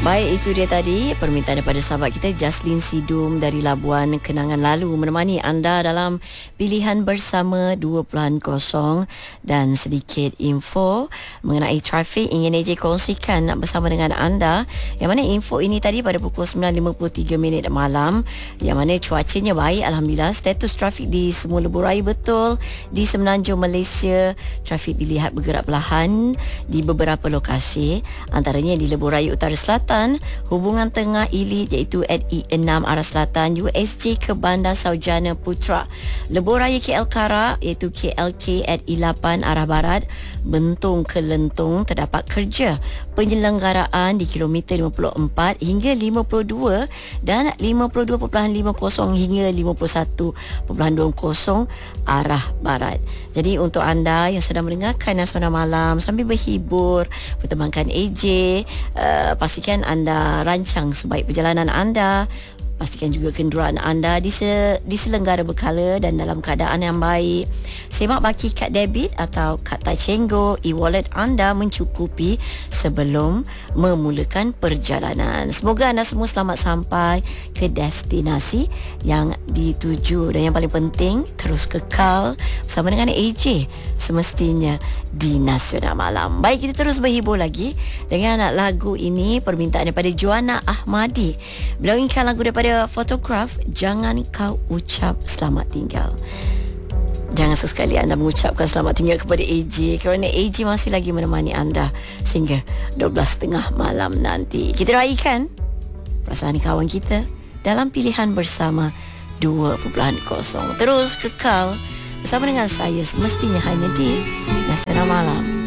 Baik, itu dia tadi permintaan daripada sahabat kita Jaslyn Sidum dari Labuan Kenangan Lalu menemani anda dalam pilihan bersama 2.0 dan sedikit info mengenai trafik ingin AJ kongsikan bersama dengan anda, yang mana info ini tadi pada pukul 9.53 malam, yang mana cuacanya baik alhamdulillah. Status trafik di semua lebuh raya betul di Semenanjung Malaysia, trafik dilihat bergerak perlahan di beberapa lokasi, antaranya di lebuh raya Utara Selatan, hubungan tengah Ilit iaitu at E6 arah selatan, USJ ke Bandar Saujana Putra, lebuh raya KL Karak iaitu KLK at E8 arah barat, Bentong ke Lentong terdapat kerja penyelenggaraan di kilometer 54 hingga 52 dan 52.50 hingga 51.20 arah barat. Jadi untuk anda yang sedang mendengarkan Nasional Malam sambil berhibur, bertemankan AJ, pastikan anda rancang sebaik perjalanan anda. Pastikan juga kenderaan anda diselenggara berkala dan dalam keadaan yang baik. Semak baki kad debit atau kad Tacenggo e-wallet anda mencukupi sebelum memulakan perjalanan. Semoga anda semua selamat sampai ke destinasi yang dituju, dan yang paling penting terus kekal bersama dengan AJ semestinya di Nasional Malam. Baik, kita terus berhibur lagi dengan lagu ini, permintaan daripada Joanna Ahmadi. Beliau inginkan lagu daripada Photograph, Jangan Kau Ucap Selamat Tinggal. Jangan sesekali anda mengucapkan selamat tinggal kepada AJ, kerana AJ masih lagi menemani anda sehingga 12.30 malam nanti. Kita raikan perasaan kawan kita dalam pilihan bersama 2.0. Terus kekal bersama dengan saya semestinya hanya di Nasional Malam.